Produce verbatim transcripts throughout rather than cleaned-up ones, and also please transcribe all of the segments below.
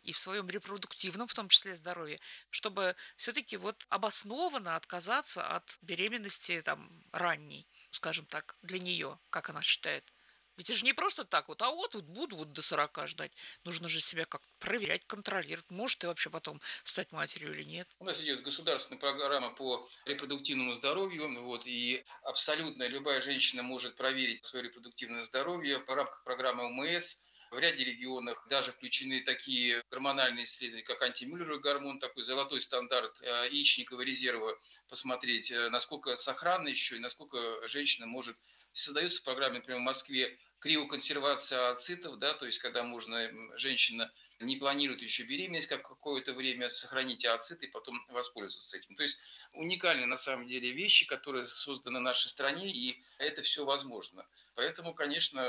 и в своем репродуктивном, в том числе, здоровье, чтобы все-таки вот обоснованно отказаться от беременности там ранней, скажем так, для нее, как она считает. Ведь это же не просто так вот, а вот, вот буду вот до сорока ждать. Нужно же себя как-то проверять, контролировать. Может ты вообще потом стать матерью или нет. У нас идет государственная программа по репродуктивному здоровью, вот, и абсолютно любая женщина может проверить свое репродуктивное здоровье по рамках программы ОМС. В ряде регионов даже включены такие гормональные исследования, как антимюллеровый гормон, такой золотой стандарт э, яичникового резерва, посмотреть, э, насколько сохранно еще и насколько женщина может. Создаются программы, например, в Москве криоконсервация ацитов, да, то есть когда можно, женщина не планирует еще беременность как какое-то время, сохранить ацит и потом воспользоваться этим. То есть уникальные на самом деле вещи, которые созданы в нашей стране, и это все возможно. Поэтому, конечно,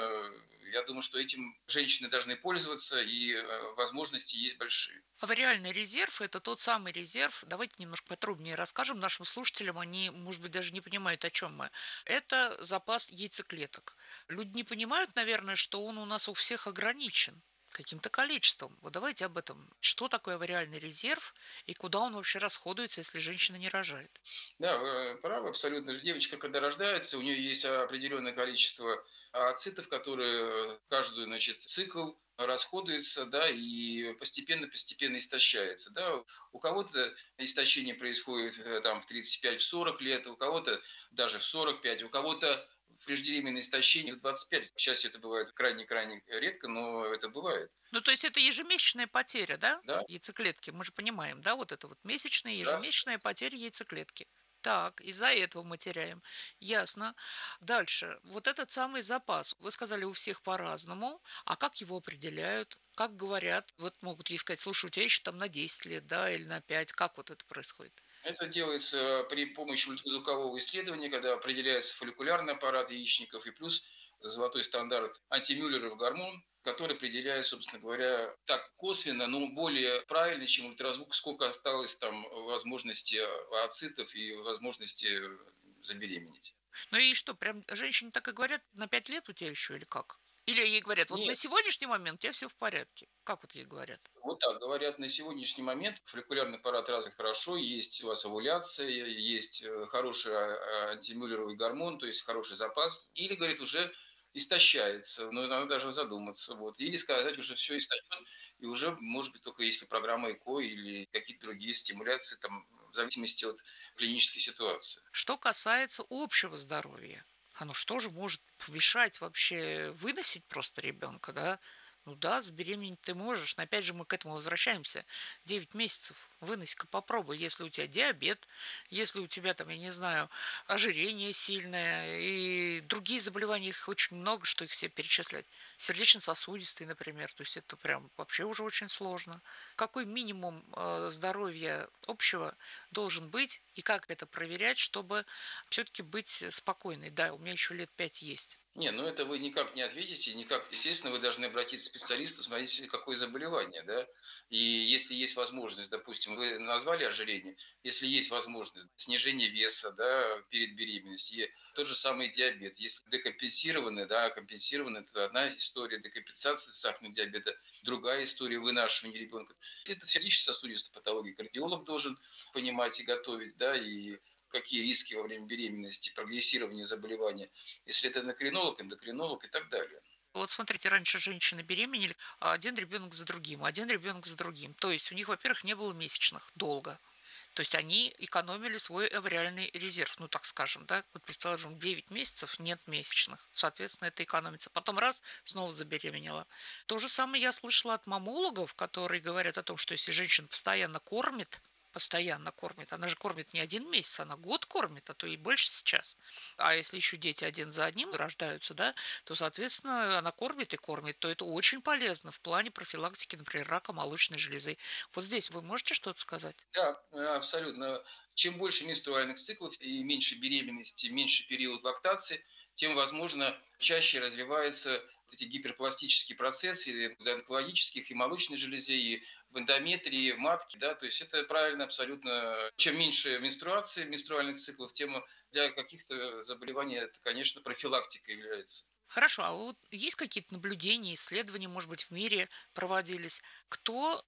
я думаю, что этим женщины должны пользоваться, и возможности есть большие. Авариальный резерв – это тот самый резерв, давайте немножко подробнее расскажем нашим слушателям, они, может быть, даже не понимают, о чем мы. Это запас яйцеклеток. Люди не понимают, наверное, что он у нас у всех ограничен каким-то количеством. Вот давайте об этом. Что такое авариальный резерв и куда он вообще расходуется, если женщина не рожает? Да, вы правы абсолютно. Девочка, когда рождается, у нее есть определенное количество ацитов, которые каждый, значит, цикл расходуется, да, и постепенно-постепенно истощается, да. У кого-то истощение происходит там в тридцать пять сорок лет, у кого-то даже в сорок пять, у кого-то преждевременное истощение в двадцать пять. К счастью, это бывает крайне-крайне редко, но это бывает. Ну, то есть это ежемесячная потеря, да, Да, яйцеклетки? Мы же понимаем, да, вот это вот месячная, раз. ежемесячная потеря яйцеклетки. Так, из-за этого мы теряем. Ясно. Дальше. Вот этот самый запас. Вы сказали, у всех по-разному. А как его определяют? Как говорят? Вот могут ей сказать, слушай, у тебя еще там на десять лет, да, или на пять. Как вот это происходит? Это делается при помощи ультразвукового исследования, когда определяется фолликулярный аппарат яичников и плюс золотой стандарт антимюллеров гормон, который определяет, собственно говоря, так косвенно, но более правильно, чем ультразвук, сколько осталось там возможности ацитов и возможности забеременеть. Ну и что, прям женщине так и говорят, на пять лет у тебя еще или как? Или ей говорят, вот на Нет, сегодняшний момент у тебя все в порядке. Как вот ей говорят? вот так говорят на сегодняшний момент. Фолликулярный аппарат развит хорошо, есть у вас овуляция, есть э, хороший а, антимюллеровый гормон, то есть хороший запас. Или, говорит, уже истощается, но надо даже задуматься. Вот. Или сказать, уже все истощен, и уже, может быть, только если программа ЭКО или какие-то другие стимуляции, там, в зависимости от клинической ситуации. Что касается общего здоровья, оно что же может помешать вообще выносить просто ребенка, да? Ну да, забеременеть ты можешь, но опять же мы к этому возвращаемся. Девять месяцев, вынось-ка попробуй, если у тебя диабет, если у тебя там, я не знаю, ожирение сильное и другие заболевания, их очень много, что их все перечислять. Сердечно-сосудистые, например, то есть это прям вообще уже очень сложно. Какой минимум э, здоровья общего должен быть и как это проверять, чтобы все-таки быть спокойной? Да, у меня еще лет пять есть. Не, ну это вы никак не ответите, никак. Естественно, вы должны обратиться к специалисту, смотрите, какое заболевание, да. И если есть возможность, допустим, вы назвали ожирение, если есть возможность снижения веса, да, перед беременностью, и тот же самый диабет, если декомпенсированный, да, компенсированный, это одна история, декомпенсация сахарного диабета, другая история вынашивания ребенка. Это сердечно-сосудистая патология, кардиолог должен понимать и готовить, да, и какие риски во время беременности, прогрессирования заболевания, если это эндокринолог, эндокринолог и так далее. Вот смотрите, раньше женщины беременели, а один ребенок за другим, один ребенок за другим. То есть у них, во-первых, не было месячных долго. То есть они экономили свой авариальный резерв, ну так скажем, да, вот предположим, девять месяцев нет месячных, соответственно, это экономится. Потом раз, снова забеременела. То же самое я слышала от мамологов, которые говорят о том, что если женщина постоянно кормит, постоянно кормит. Она же кормит не один месяц, она год кормит, а то и больше сейчас. А если еще дети один за одним рождаются, да, то, соответственно, она кормит и кормит, то это очень полезно в плане профилактики, например, рака молочной железы. Вот здесь вы можете что-то сказать? Да, абсолютно. Чем больше менструальных циклов и меньше беременности, меньше период лактации, тем, возможно, чаще развиваются эти гиперпластические процессы в онкологических и молочной железе, и в эндометрии, в матке. Да? То есть это правильно абсолютно. Чем меньше менструации, менструальных циклов, тем для каких-то заболеваний это, конечно, профилактика является. Хорошо, а вот есть какие-то наблюдения, исследования, может быть, в мире проводились? Кто